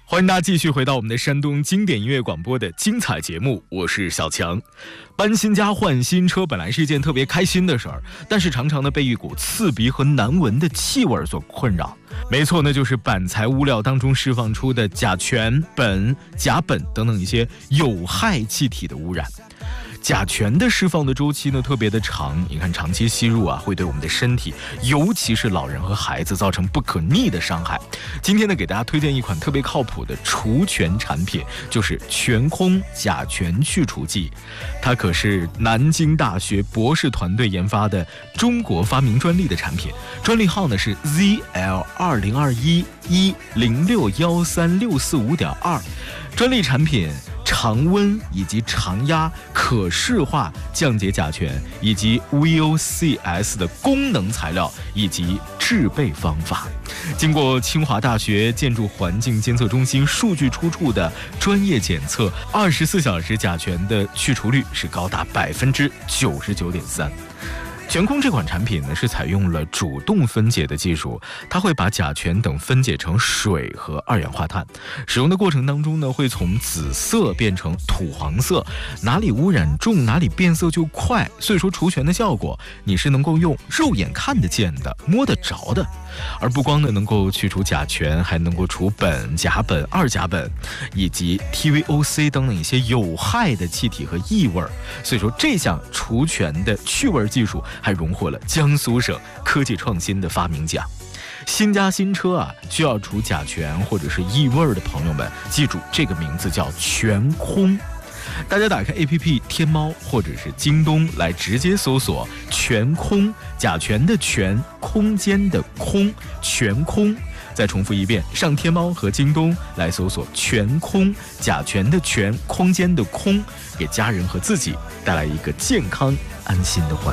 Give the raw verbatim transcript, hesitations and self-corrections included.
欢迎大家继续回到我们的山东经典音乐广播的精彩节目，我是小强。搬新家换新车本来是一件特别开心的事儿，但是常常呢被一股刺鼻和难闻的气味所困扰。没错，那就是板材物料当中释放出的甲醛、苯、甲苯等等一些有害气体的污染。甲醛的释放的周期呢特别的长，你看长期吸入啊，会对我们的身体，尤其是老人和孩子造成不可逆的伤害。今天呢，给大家推荐一款特别靠谱的除醛产品，就是全空甲醛去除剂。它可是南京大学博士团队研发的中国发明专利的产品，专利号呢是 Z L 二零二一一零六一三六四五点二，专利产品。常温以及常压可视化降解甲醛，以及 V O C S 的功能材料以及制备方法，经过清华大学建筑环境监测中心数据出处的专业检测，二十四小时甲醛的去除率是高达百分之九十九点三。全空这款产品呢是采用了主动分解的技术，它会把甲醛等分解成水和二氧化碳，使用的过程当中呢会从紫色变成土黄色，哪里污染重哪里变色就快，所以说除醛的效果你是能够用肉眼看得见的摸得着的，而不光呢能够去除甲醛，还能够除苯、甲苯、二甲苯以及 T V O C 等等一些有害的气体和异味，所以说这项除醛的去味技术还荣获了江苏省科技创新的发明奖。新家新车啊，需要除甲醛或者是异味的朋友们，记住这个名字叫全空。大家打开 A P P 天猫或者是京东来直接搜索全空，甲醛的醛，空间的空，全空。再重复一遍，上天猫和京东来搜索全空，甲醛的醛，空间的空，给家人和自己带来一个健康安心的环境。